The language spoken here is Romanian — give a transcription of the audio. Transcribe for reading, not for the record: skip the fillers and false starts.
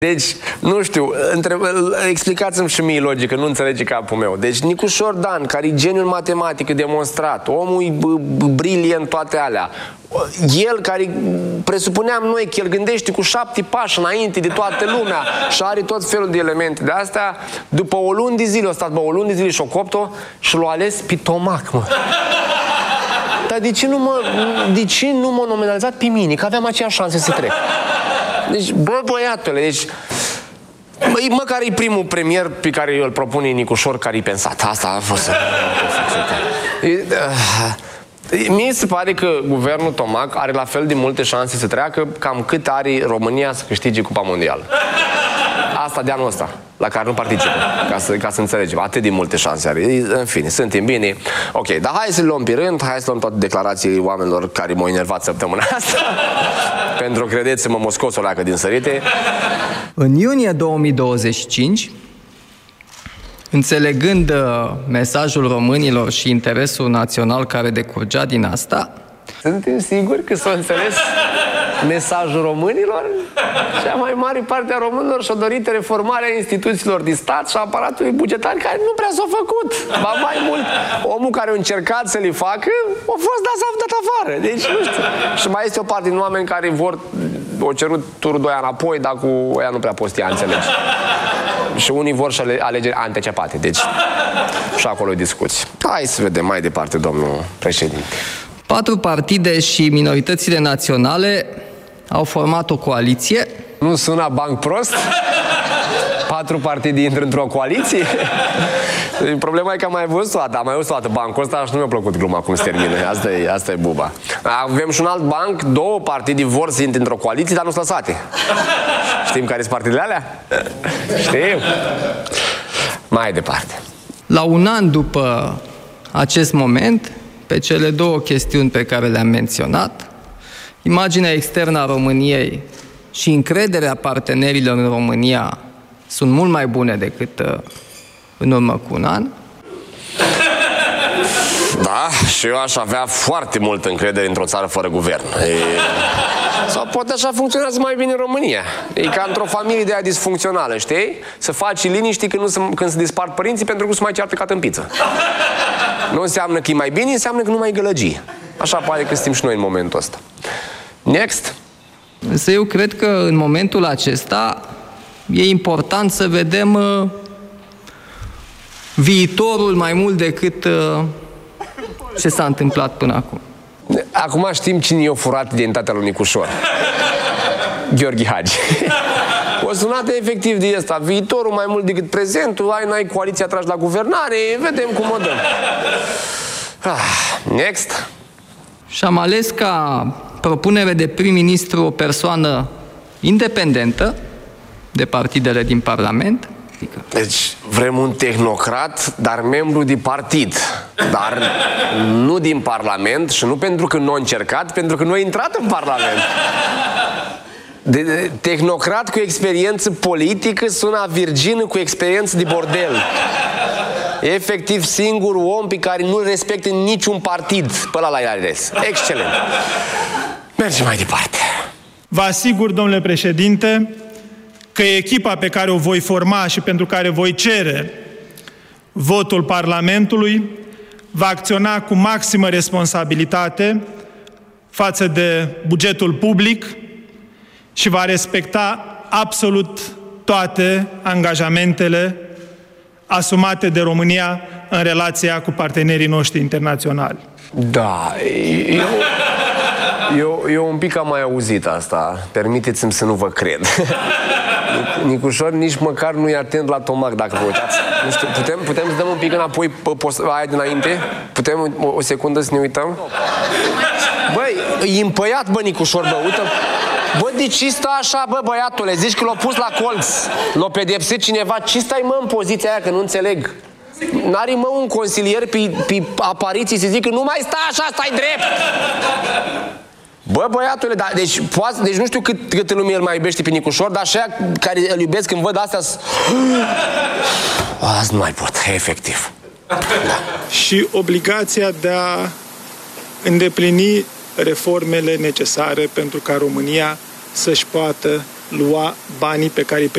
Deci, nu știu, explicați-mi și mie logică, nu înțelege capul meu. Deci, Nicușor Dan, care e geniu în matematică demonstrat, omul e brilient toate alea, el care presupuneam noi că el gândește cu 7 pași înainte de toată lumea și are tot felul de elemente de astea, după o lună de zile, a stat o lună de zile și o copt-o și l-a ales pe Tomac, mă. Dar de ce nu m-a nominalizat pe mine? Că aveam aceeași șanse să trec. Deci, băiatule, deci... Măcar e primul premier pe care îl propune Nicușor, care i pensat. Asta a fost... Mie se pare că guvernul Tomac are la fel de multe șanse să treacă cam cât are România să câștige Cupa Mondială. Asta de anul ăsta, la care nu participă, ca să înțelegem. Atât de multe șanse are. În fine, suntem bine. Ok, dar hai să le luăm pe rând, hai să luăm toate declarațiile oamenilor care m-au enervat săptămâna asta. Pentru că, credeți-mă, m-a scos o leacă din sărite. În iunie 2025, înțelegând mesajul românilor și interesul național care decurgea din asta... Suntem siguri că s-a înțeles mesajul românilor? Cea mai mare parte a românilor și-a dorit reformarea instituțiilor de stat și a aparatului bugetar, care nu prea s-a făcut. Ba mai mult, omul care a încercat să le facă a fost dat afară. Deci, nu știu. Și mai este o parte din oameni care au cerut turul 2 ani înapoi, dar cu ea nu prea poți înțelegi. Și unii vor și alegeri anticepate. Deci, și acolo discuți. Hai să vedem mai departe, domnul președinte. 4 partide și minoritățile naționale au format o coaliție. Nu sună banc prost? 4 partide intră într-o coaliție? Problema e că am mai văzut o dată bancul ăsta și nu mi-a plăcut gluma cum se termină. Asta e buba. Avem și un alt banc, 2 partide vor să intre într-o coaliție, dar nu sunt lăsate. Știm care sunt partidele alea? Știm. Mai departe. La un an după acest moment, pe cele 2 chestiuni pe care le-am menționat, imaginea externă a României și încrederea partenerilor în România sunt mult mai bune decât în urmă cu un an. Da, și eu aș avea foarte multă încredere într-o țară fără guvern. Sau poate așa funcționează mai bine în România. E ca într-o familie de aia disfuncțională, știi? Să faci liniști când se dispart părinții pentru că se mai ceartă ca tâmpiță. Nu înseamnă că e mai bine, înseamnă că nu mai e gălăgie. Așa pare că suntem și noi în momentul ăsta. Next. Însă eu cred că în momentul acesta e important să vedem viitorul mai mult decât ce s-a întâmplat până acum. Acum știm cine i-a furat identitatea lui Nicușor. Gheorghe Hagi. O sunată efectiv de ăsta. Viitorul mai mult decât prezentul. N-ai coaliția tragi la guvernare. Vedem cum o dăm. Next. Și am ales ca propunere de prim-ministru o persoană independentă de partidele din Parlament. Deci vrem un tehnocrat, dar membru de partid. Dar nu din Parlament și nu pentru că nu a încercat, pentru că nu a intrat în Parlament. Tehnocrat cu experiență politică sună virgină cu experiență de bordel. Efectiv singurul om pe care nu respectă niciun partid. Pe ăla l-ai ales. Excelent. Mergem mai departe. Vă asigur, domnule președinte, că echipa pe care o voi forma și pentru care voi cere votul Parlamentului va acționa cu maximă responsabilitate față de bugetul public și va respecta absolut toate angajamentele asumate de România în relația cu partenerii noștri internaționali. Da, eu un pic am mai auzit asta. Permiteți-mi să nu vă cred. Nicușor nici măcar nu e atent la Tomac, dacă vă uitați. Nu știu, putem să dăm un pic înapoi pe aia dinainte? Putem o secundă să ne uităm? Băi, e împăiat, bă, Nicușor, bă, uite. Bă, de ce stă așa, bă, băiatule? Zici că l-a pus la colț. L-a pedepsit cineva. Ce stai, mă, în poziția aia, că nu înțeleg? N-are, mă, un consilier pe apariții să zic că nu mai stai așa, stai drept. Bă, băiatule, da, deci nu știu cât lume el mai iubește pe Nicușor, dar așa care îl iubesc când văd astea azi nu mai pot, efectiv. Da. Și obligația de a îndeplini reformele necesare pentru ca România să-și poată lua banii pe care îi